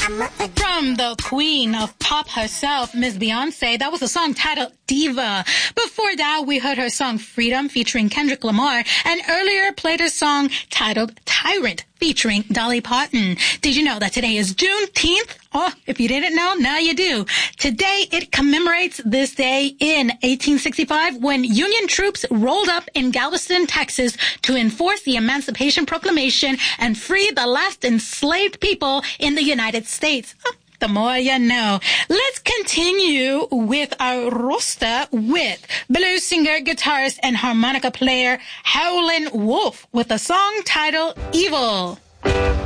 From the queen of pop herself, Ms. Beyonce, that was a song titled Diva. Before that, we heard her song Freedom featuring Kendrick Lamar, and earlier played a song titled Tyrant featuring Dolly Parton. Did you know that today is Juneteenth? Oh, if you didn't know, now you do. Today, it commemorates this day in 1865 when Union troops rolled up in Galveston, Texas to enforce the Emancipation Proclamation and free the last enslaved people in the United States. Oh, the more you know. Let's continue with our roster with blues singer, guitarist, and harmonica player Howlin' Wolf with a song titled Evil.